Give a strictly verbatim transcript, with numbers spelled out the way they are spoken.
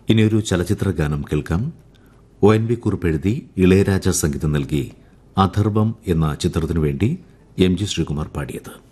ഇനിയൊരു ചലച്ചിത്ര ഗാനം കേൾക്കാം. ഒ എൻ വി കുറിപ്പ് എഴുതി ഇളയരാജ സംഗീതം നൽകി അഥർവം എന്ന ചിത്രത്തിനുവേണ്ടി എം ജി ശ്രീകുമാർ പാടിയത്.